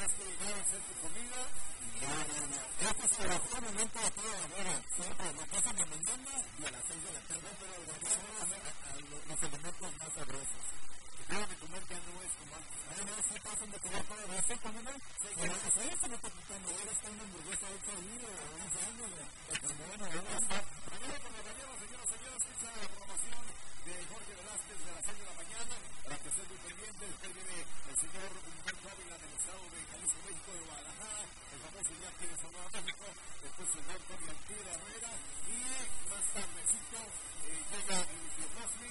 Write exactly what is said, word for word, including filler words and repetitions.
tienes que llegar a hacer tu comida. No, no, no. Este es el mejor momento de toda la hora. Siempre lo que hacen de mañana y a las seis de la tarde, pero el guardar los elementos más sabrosos. Nada de comer ya no es como antes. Ah, no, sí pasan de comer todo de esto, ¿cómo no? Pero pues ahí está no te quitando, ahora está una hamburguesa hecha ahí, o un sándwich, o bueno, ahora está. Mañana por la mañana, señoras y señores, esta es la programación de Jorge Velázquez de las seis de la mañana, para que estén muy pendientes. Después viene el señor Humberto Ávila del estado de Jalisco, México, de Guadalajara, el famoso viaje de Sonora, México, después el señor Tony Altura Herrera, y más tardecito eh, llega el Rosmi